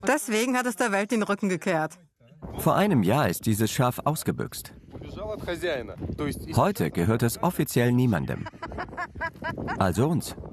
Deswegen hat es der Welt den Rücken gekehrt. Vor einem Jahr ist dieses Schaf ausgebüxt. Heute gehört es offiziell niemandem. Also uns.